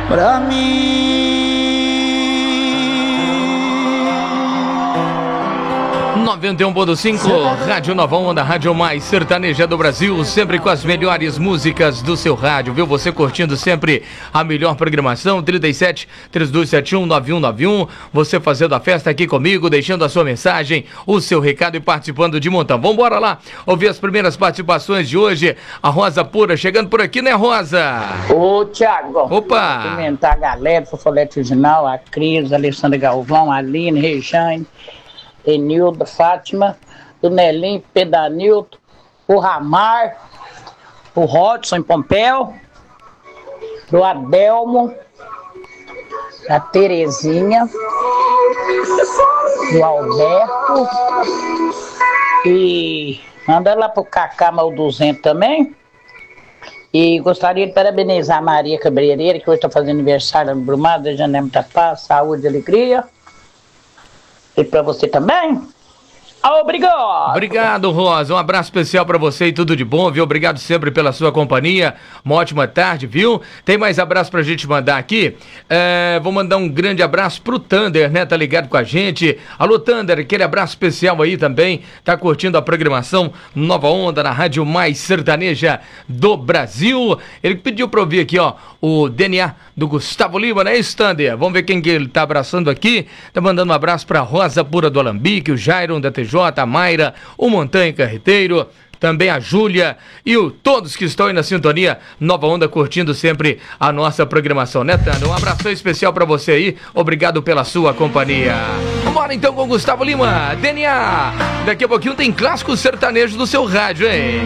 pra mim. 91.5, Rádio Nova Onda, Rádio Mais Sertaneja do Brasil, sempre com as melhores músicas do seu rádio, viu? Você curtindo sempre a melhor programação, 37-3271-9191, você fazendo a festa aqui comigo, deixando a sua mensagem, o seu recado e participando de montão. Vambora lá, ouvir as primeiras participações de hoje, a Rosa Pura chegando por aqui, né, Rosa? Ô, Thiago. Opa! Cumprimentar a galera, Fofolete Original, a Cris, a Alessandra Galvão, a Aline, Rejane, Enilda, Fátima, o Nelinho, Pedanilton, o Ramar, o Rodson em Pompéu, o Adelmo, a Terezinha, o Alberto, e manda lá pro Cacá Malduzento também. E gostaria de parabenizar a Maria Cabeleireira, que hoje está fazendo aniversário no Brumado, desejando muita paz, saúde e alegria. E pra você também. Obrigado! Obrigado, Rosa. Um abraço especial pra você e tudo de bom, viu? Obrigado sempre pela sua companhia. Uma ótima tarde, viu? Tem mais abraço pra gente mandar aqui? Vou mandar um grande abraço pro Thunder, né? Tá ligado com a gente. Alô, Thunder, aquele abraço especial aí também. Tá curtindo a programação Nova Onda na Rádio Mais Sertaneja do Brasil. Ele pediu pra ouvir aqui, ó, o DNA do Gustavo Lima, né, Thunder? Vamos ver quem que ele tá abraçando aqui. Tá mandando um abraço pra Rosa Pura do Alambique, o Jairon da TJ, a Mayra, o Montanha Carreteiro, também a Júlia e todos que estão aí na sintonia Nova Onda, curtindo sempre a nossa programação, né, Tana? Um abraço especial pra você aí, obrigado pela sua companhia. Vambora então com o Gustavo Lima, DNA. Daqui a pouquinho tem clássico sertanejo do seu rádio, hein?